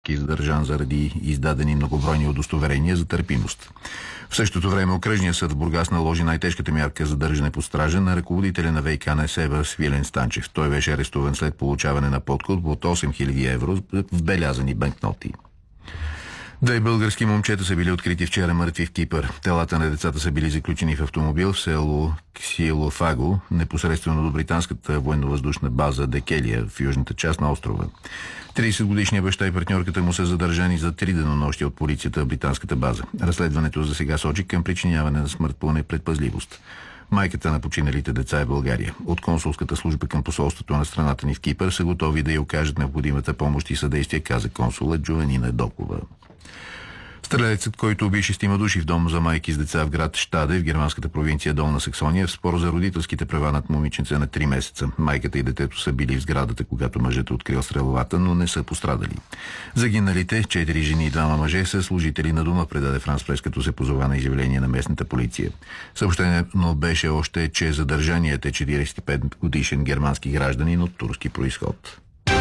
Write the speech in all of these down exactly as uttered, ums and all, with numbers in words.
задържан заради издадени многобройни удостоверения за търпимост. В същото време окръжният съд в Бургас наложи най-тежката мярка за държане под стража на ръководителя на ВиК Несебър Свилен Станчев. Той беше арестуван след получаване на подкуп от осем хиляди евро в белязани банкноти. Две български момчета са били открити вчера мъртви в Кипър. Телата на децата са били заключени в автомобил в село Ксилофаго, непосредствено до британската военновъздушна база Декелия в южната част на острова. тридесетгодишният баща и партньорката му са задържани за три денонощия от полицията в британската база. Разследването за сега сочи към причиняване на смърт по непредпазливост. Майката на починалите деца е България. От консулската служба към посолството на страната ни в Кипър са готови да й окажат необходимата помощ и съдействие, каза консула Джованина Докова. Стрелецът, който уби шестима души в дом за майки с деца в град Щаде в германската провинция Долна Саксония, в спор за родителските права над момиченце на три месеца. Майката и детето са били в сградата, когато мъжът е открил стреловата, но не са пострадали. Загиналите, четири жени и двама мъже, са служители на дома, предаде Франс Прес, като се позова на изявление на местната полиция. Съобщението беше още, че задържаният е четиридесет и пет годишен германски гражданин от турски произход.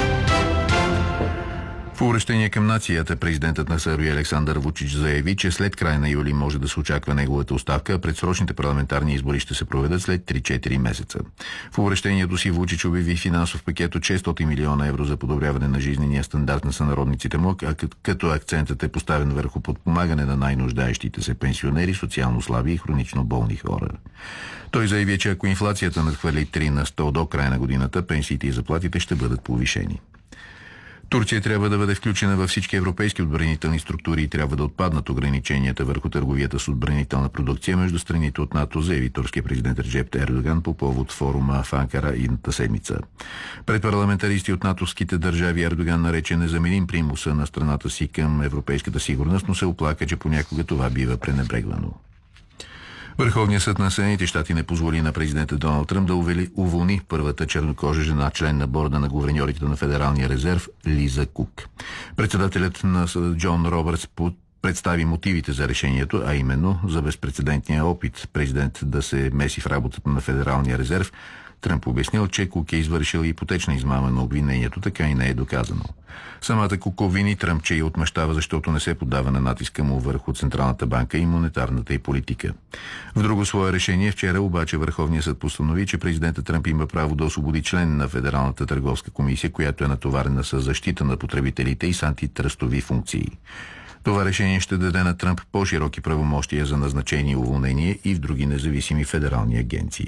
В обръщение към нацията, президентът на Сърбия Александър Вучич заяви, че след края на юли може да се очаква неговата оставка, а предсрочните парламентарни избори ще се проведат след три-четири месеца. В обръщението си Вучич обяви финансов пакет от шестстотин милиона евро за подобряване на жизнения стандарт на сънародниците му, като акцентът е поставен върху подпомагане на най-нуждаещите се пенсионери, социално слаби и хронично болни хора. Той заяви, че ако инфлацията надхвърли три на сто до края на годината, пенсиите и заплатите ще бъдат повишени. Турция трябва да бъде включена във всички европейски отбранителни структури и трябва да отпаднат ограниченията върху търговията с отбранителна продукция между страните от НАТО, заяви турския президент Реджеп Ердоган по повод форума в Анкара идната седмица. Пред парламентаристи от натовските държави Ердоган нарече незаменим примуса на страната си към европейската сигурност, но се оплака, че понякога това бива пренебрегвано. Върховният съд на Съединените щати не позволи на президента Доналд Тръмп да уволни първата чернокожа жена, член на борда на гуверньорите на Федералния резерв Лиза Кук. Председателят на съда Джон Робъртс представи мотивите за решението, а именно за безпрецедентния опит президент да се меси в работата на Федералния резерв. Тръмп обяснил, че Кук е извършил ипотечна измама, на обвинението така и не е доказано. Самата Кук обвини Тръмп, че я отмъщава, защото не се поддава на натиска му върху Централната банка и монетарната й политика. В друго свое решение вчера обаче Върховният съд постанови, че президентът Тръмп има право да освободи член на Федералната търговска комисия, която е натоварена с защита на потребителите и с антитръстови функции. Това решение ще даде на Тръмп по-широки правомощия за назначение и уволнение и в други независими федерални агенции.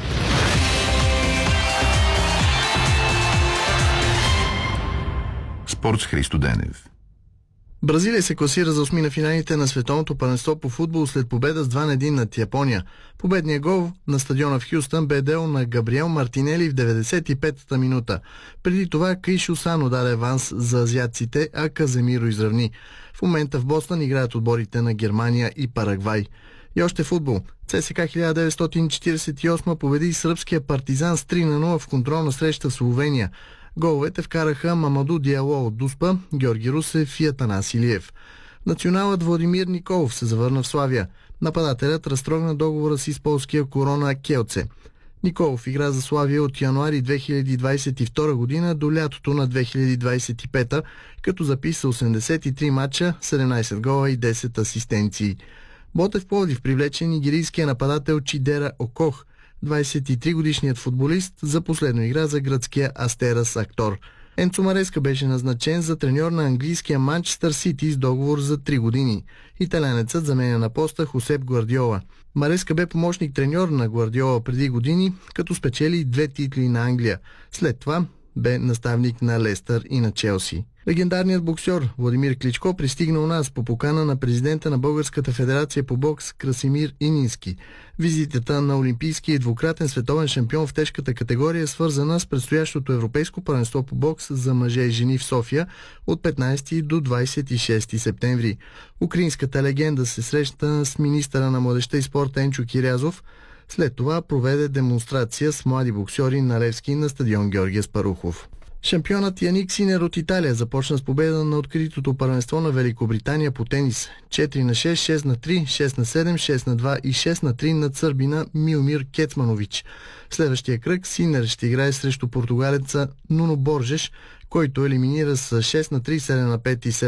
Спорт с Христо Денев. Бразилия се класира за осми на финалите на световното първенство по футбол след победа с два на един над Япония. Победният гол на стадиона в Хюстън бе дело на Габриел Мартинели в деветдесет и петата минута. Преди това Кришо Сано даде аванс за азиатците, а Каземиро изравни. В момента в Бостън играят отборите на Германия и Парагвай. И още футбол. ЦСКА хиляда деветстотин четиридесет и осма победи сръбския Партизан с три на нула в контролна среща в Словения. Головете вкараха Мамаду Диало от Дуспа, Георги Русев и Атанас Илиев. Националът Владимир Николов се завърна в Славия. Нападателят разтрогна договора си с полския Корона Келце. Николов игра за Славия от януари две хиляди двадесет и втора година до лятото на две хиляди двадесет и пета, като записа осемдесет и три мача, седемнадесет гола и десет асистенции. Ботев Пловдив привлече нигерийския нападател Чидера Окох. двадесет и три годишният футболист за последно игра за гръцкия Астерас Актор. Енцо Мареска беше назначен за треньор на английския Манчестър Сити с договор за три години. Италянецът заменя на поста Хосеп Гвардиола. Мареска бе помощник треньор на Гвардиола преди години, като спечели две титли на Англия. След това бе наставник на Лестър и на Челси. Легендарният боксер Владимир Кличко пристигна у нас по покана на президента на Българската федерация по бокс Красимир Инински. Визитата на олимпийския и двукратен световен шампион в тежката категория е свързана с предстоящото европейско първенство по бокс за мъже и жени в София от петнадесети до двадесет и шести септември. Украинската легенда се срещна с министъра на младежта и спорта Енчо Кирязов. След това проведе демонстрация с млади боксьори на Левски на стадион Георги Аспарухов. Шампионът Яник Синер от Италия започна с победа на откритото първенство на Великобритания по тенис. четири на шест, шест на три, шест на седем, шест на два и шест на три над сърбина Милмир Кецманович. В следващия кръг Синер ще играе срещу португалеца Нуно Боржеш, който елиминира с шест на три, седем на пет и седем